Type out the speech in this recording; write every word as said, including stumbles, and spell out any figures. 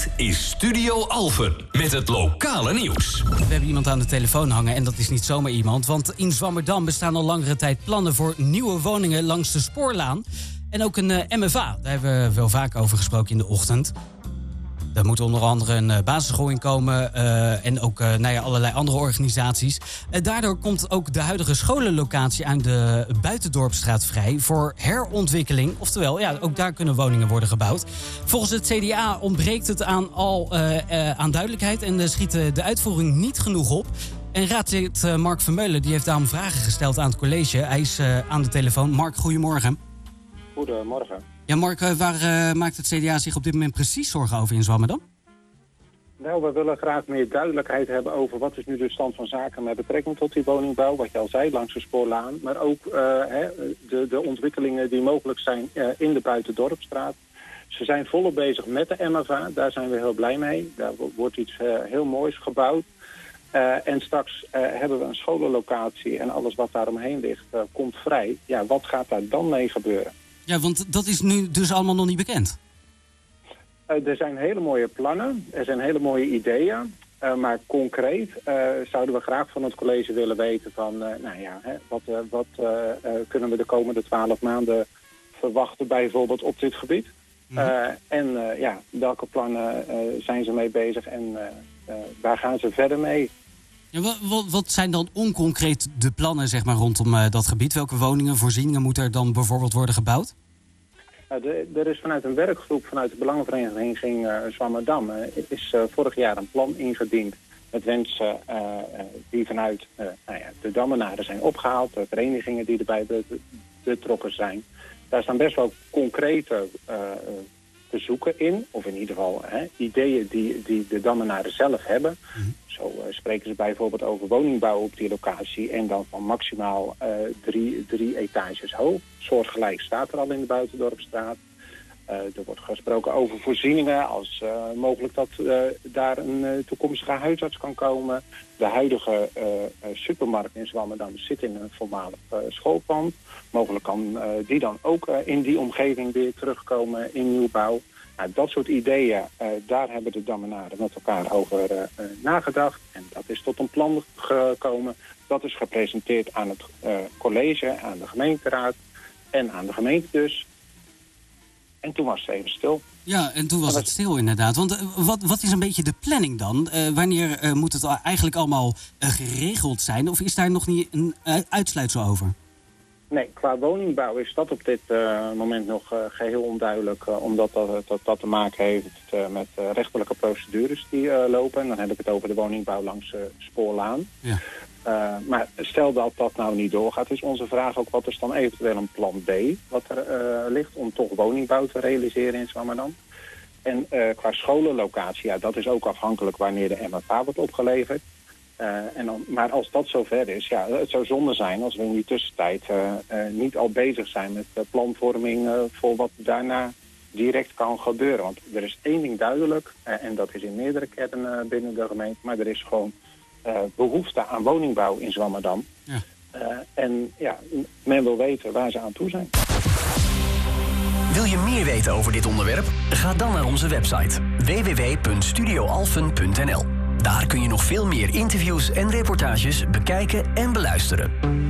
Dit is Studio Alphen met het lokale nieuws. We hebben iemand aan de telefoon hangen en dat is niet zomaar iemand. Want in Zwammerdam bestaan al langere tijd plannen voor nieuwe woningen langs de Spoorlaan. En ook een uh, M F A, daar hebben we wel vaak over gesproken in de ochtend. Er moet onder andere een uh, basisschool in komen uh, en ook uh, nou ja, allerlei andere organisaties. Uh, daardoor komt ook de huidige scholenlocatie aan de Buitendorpstraat vrij voor herontwikkeling. Oftewel, ja, ook daar kunnen woningen worden gebouwd. Volgens het C D A ontbreekt het aan, al, uh, uh, aan duidelijkheid en uh, schiet uh, de uitvoering niet genoeg op. En raadslid uh, Mark Vermeulen die heeft daarom vragen gesteld aan het college. Hij is uh, aan de telefoon. Mark, goedemorgen. Goedemorgen. Ja, Mark, waar uh, maakt het C D A zich op dit moment precies zorgen over in Zwammerdam? Nou, we willen graag meer duidelijkheid hebben over wat is nu de stand van zaken met betrekking tot die woningbouw, wat je al zei, langs de Spoorlaan. Maar ook uh, hè, de, de ontwikkelingen die mogelijk zijn uh, in de Buitendorpstraat. Ze zijn volop bezig met de M F A, daar zijn we heel blij mee. Daar wordt iets uh, heel moois gebouwd. Uh, en straks uh, hebben we een scholenlocatie en alles wat daaromheen ligt uh, komt vrij. Ja, wat gaat daar dan mee gebeuren? Ja, want dat is nu dus allemaal nog niet bekend. Uh, er zijn hele mooie plannen, er zijn hele mooie ideeën. Uh, maar concreet uh, zouden we graag van het college willen weten van... Uh, nou ja, hè, wat, uh, wat uh, uh, kunnen we de komende twaalf maanden verwachten bijvoorbeeld op dit gebied? Mm-hmm. Uh, en uh, ja, welke plannen uh, zijn ze mee bezig en uh, uh, waar gaan ze verder mee? Ja, wat, wat, wat zijn dan onconcreet de plannen zeg maar, rondom uh, dat gebied? Welke woningen, voorzieningen moeten er dan bijvoorbeeld worden gebouwd? Uh, de, er is vanuit een werkgroep, vanuit de Belangenvereniging uh, Zwammerdam... Uh, is uh, vorig jaar een plan ingediend met wensen uh, uh, die vanuit uh, nou ja, de Dammenaren zijn opgehaald. De verenigingen die erbij betrokken zijn. Daar staan best wel concrete uh, verzoeken in. Of in ieder geval hè, ideeën die, die de Dammenaren zelf hebben. Mm-hmm. Zo uh, spreken ze bijvoorbeeld over woningbouw op die locatie en dan van maximaal uh, drie, drie etages hoog. Soortgelijk staat er al in de Buitendorpstraat. Uh, er wordt gesproken over voorzieningen als uh, mogelijk dat uh, daar een uh, toekomstige huisarts kan komen. De huidige uh, uh, supermarkt in Zwammerdam zit in een voormalig uh, schoolpand. Mogelijk kan uh, die dan ook uh, in die omgeving weer terugkomen in nieuwbouw. Nou, dat soort ideeën, uh, daar hebben de Dammenaren met elkaar over uh, uh, nagedacht. En dat is tot een plan gekomen. Dat is gepresenteerd aan het uh, college, aan de gemeenteraad en aan de gemeente dus. En toen was het even stil. Ja, en toen was het stil inderdaad. Want uh, wat, wat is een beetje de planning dan? Uh, wanneer uh, moet het eigenlijk allemaal uh, geregeld zijn? Of is daar nog niet een uh, uitsluitsel over? Nee, qua woningbouw is dat op dit uh, moment nog uh, geheel onduidelijk. Uh, omdat dat, dat, dat te maken heeft uh, met uh, rechterlijke procedures die uh, lopen. En dan heb ik het over de woningbouw langs uh, Spoorlaan. Ja. Uh, maar stel dat dat nou niet doorgaat, is onze vraag ook wat is dan eventueel een plan B wat er uh, ligt om toch woningbouw te realiseren in Zwammerdam. En uh, qua scholenlocatie, ja, dat is ook afhankelijk wanneer de M F A wordt opgeleverd. Uh, en dan, maar als dat zover is, ja, het zou zonde zijn als we in die tussentijd uh, uh, niet al bezig zijn met uh, planvorming uh, voor wat daarna direct kan gebeuren. Want er is één ding duidelijk, uh, en dat is in meerdere kernen uh, binnen de gemeente, maar er is gewoon uh, behoefte aan woningbouw in Zwammerdam. Ja. Uh, en ja, men wil weten waar ze aan toe zijn. Wil je meer weten over dit onderwerp? Ga dan naar onze website w w w punt studio alphen punt n l. Daar kun je nog veel meer interviews en reportages bekijken en beluisteren.